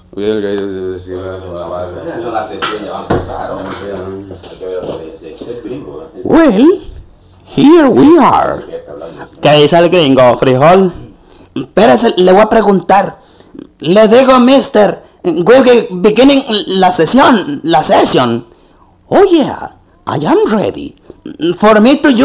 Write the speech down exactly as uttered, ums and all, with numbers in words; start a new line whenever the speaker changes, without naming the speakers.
Well, guys, si va
La sesión ya va a empezar, ¿no? Hay que ver otra vez, sí. Es gringo, ¿eh?
Well, here we are.
¿Qué dice el gringo, frijol?
Espérese, le voy a preguntar. Le digo, mister, we're ge- beginning la sesión, la session. Oh yeah, I am ready. For me to